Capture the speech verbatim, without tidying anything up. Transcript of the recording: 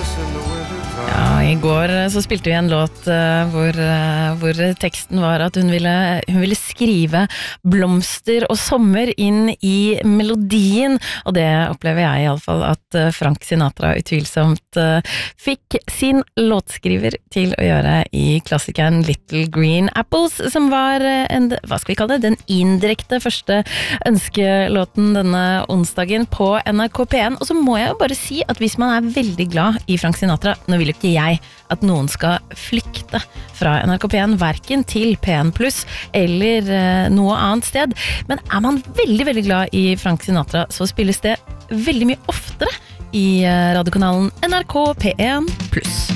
Ja, i går så spilte vi en låt uh, hvor, uh, hvor teksten var at hun ville, hun ville skrive blomster og sommer inn i melodien, og det opplever jeg i alle fall at uh, Frank Sinatra utvilsomt uh, fikk sin låtskriver til å gjøre i klassikeren Little Green Apples, som var uh, en, hva skal vi kalle det, den indirekte første ønskelåten denne onsdagen på N R K P en, og så må jeg jo bare si at hvis man er veldig glad i Frank Sinatra, nå vil jo ikke jeg at noen skal flykte fra N R K P en, hverken til P en pluss eller uh, noe annet sted. Men er man veldig, veldig glad i Frank Sinatra, så spilles det veldig mye oftere i uh, radiokanalen N R K P en pluss.